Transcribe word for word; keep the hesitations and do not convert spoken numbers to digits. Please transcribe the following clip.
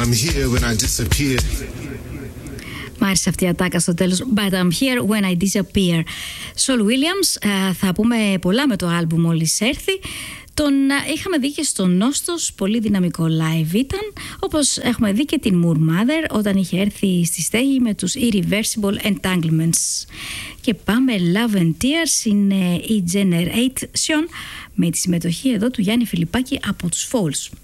I'm here when I disappear. Μ' άρεσε αυτή η ατάκα στο τέλος. But I'm here when I disappear. Sol Williams, θα πούμε πολλά με το άλμπουμ μόλις έρθει. Τον είχαμε δει και στο Νόστος, πολύ δυναμικό live ήταν, όπως έχουμε δει και την Moor Mother όταν είχε έρθει στη στέγη με τους Irreversible Entanglements. Και πάμε, Love and Tears είναι η Generation με τη συμμετοχή εδώ του Γιάννη Φιλιππάκη από τους Falls.